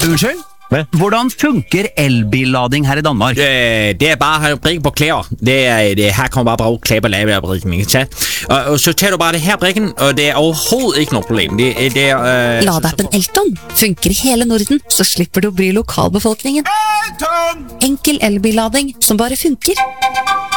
Unnskyld? Hvad? Hvordan funker elbillading her i Danmark? Det bare brikke på klæder. Her kommer bare klæder på lavebrikken, ikke sant? Og så tager du bare det her brikken, og det overhovedet ikke noe problem. Ladeappen Elton funker i hele Norden, så slipper du å bry lokalbefolkningen. Enkel elbillading som bare funker.